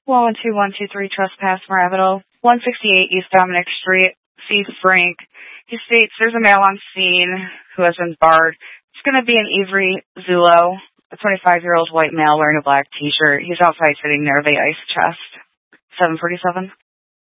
112-123 Trespass, Maravital, 168 East Dominic Street, C. Frank. He states there's a male on scene who has been barred. It's going to be an Avery Zulo, a 25-year-old white male wearing a black t-shirt. He's outside sitting near the ice chest. 747.